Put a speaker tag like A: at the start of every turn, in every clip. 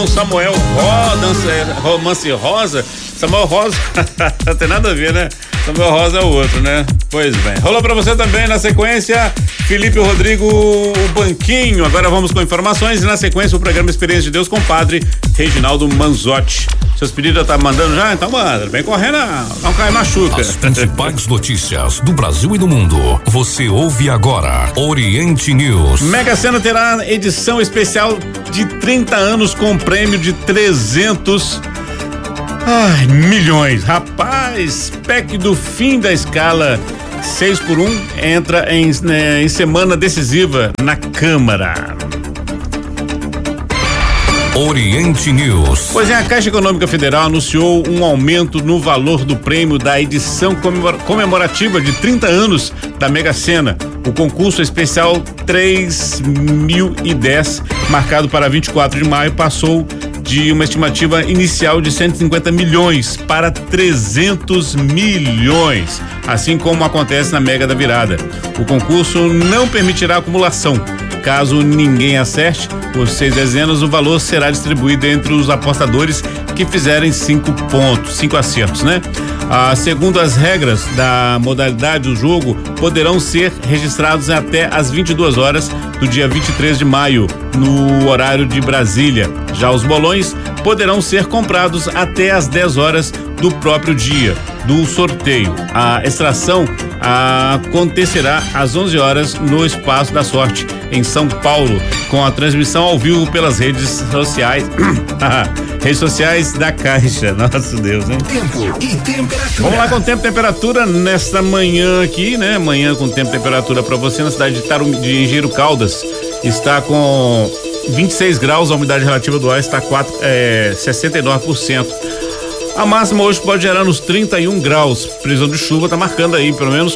A: Samuel Romance Rosa. Samuel Rosa não tem nada a ver, né? Samuel Rosa é o outro, né? Pois bem. Rolou pra você também na sequência Felipe Rodrigo, o Banquinho. Agora vamos com informações e na sequência o programa Experiência de Deus com o padre Reginaldo Manzotti. Seus pedidos já tá mandando já? Então manda, vem correndo, não cai machuca.
B: As principais notícias do Brasil e do mundo. Você ouve agora Oriente News.
A: Mega Sena terá edição especial de 30 anos com prêmio de 300 milhões. Rapaz, PEC do fim da escala 6x1 entra em semana decisiva na Câmara.
B: Oriente News.
A: Pois é, a Caixa Econômica Federal anunciou um aumento no valor do prêmio da edição comemorativa de 30 anos da Mega Sena. O concurso especial 3010, marcado para 24 de maio, passou de uma estimativa inicial de 150 milhões para 300 milhões, assim como acontece na Mega da Virada. O concurso não permitirá acumulação. Caso ninguém acerte por 6 dezenas, o valor será distribuído entre os apostadores que fizerem 5 acertos, né? Segundo as regras da modalidade do jogo, poderão ser registrados até às 22 horas do dia 23 de maio, no horário de Brasília. Já os bolões poderão ser comprados até às 10 horas do próprio dia do sorteio. A extração acontecerá às 11 horas no Espaço da Sorte, em São Paulo, com a transmissão ao vivo pelas redes sociais. Redes sociais da Caixa. Nossa Deus, hein?
B: Tempo e temperatura.
A: Vamos lá com tempo e temperatura nesta manhã aqui, né? Manhã com tempo e temperatura para você na cidade de Engenheiro Caldas. Está com 26 graus, a umidade relativa do ar está 69%. A máxima hoje pode gerar nos 31 graus. Previsão de chuva está marcando aí pelo menos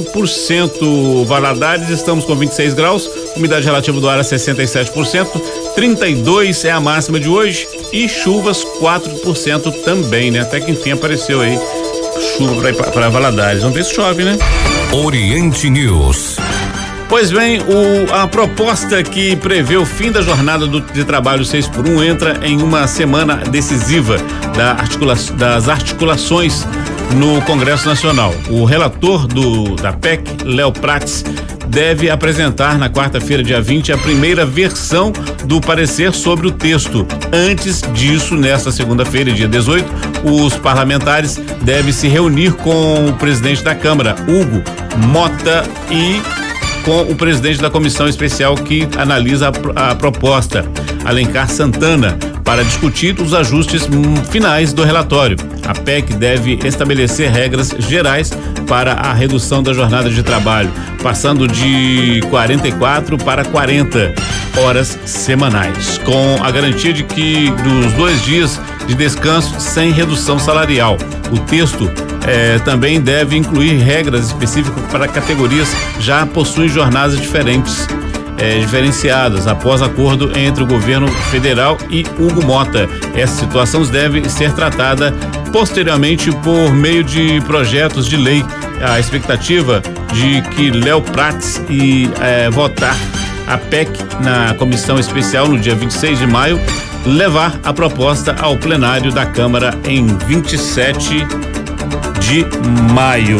A: 4%. Valadares, estamos com 26 graus, umidade relativa do ar é 67%. 32 é a máxima de hoje e chuvas 4% também, né? Até que enfim apareceu aí chuva para Valadares. Vamos ver se chove, né?
B: Oriente News.
A: Pois bem, a proposta que prevê o fim da jornada de trabalho 6x1 entra em uma semana decisiva das articulações no Congresso Nacional. O relator da PEC, Léo Prates, deve apresentar na quarta-feira, dia 20, a primeira versão do parecer sobre o texto. Antes disso, nesta segunda-feira, dia 18, os parlamentares devem se reunir com o presidente da Câmara, Hugo Mota, e com o presidente da comissão especial que analisa a proposta, Alencar Santana, para discutir os ajustes finais do relatório. A PEC deve estabelecer regras gerais para a redução da jornada de trabalho, passando de 44 para 40 horas semanais, com a garantia de que dos 2 dias de descanso sem redução salarial. O texto também deve incluir regras específicas para categorias já possuem jornadas diferenciadas, após acordo entre o governo federal e Hugo Mota. Essa situação deve ser tratada posteriormente por meio de projetos de lei. A expectativa de que Léo Prates votar a PEC na comissão especial no dia 26 de maio, levar a proposta ao plenário da Câmara em 27 de maio.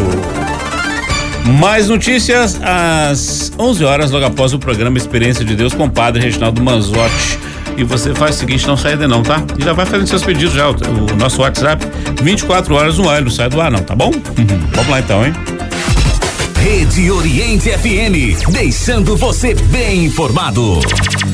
A: Mais notícias às 11 horas, logo após o programa Experiência de Deus com o padre Reginaldo Manzotti. E você faz o seguinte, não sai de não, tá? E já vai fazendo seus pedidos já, o nosso WhatsApp, 24 horas no ar, não sai do ar não, tá bom? Vamos lá então, hein?
B: Rede Oriente FM, deixando você bem informado.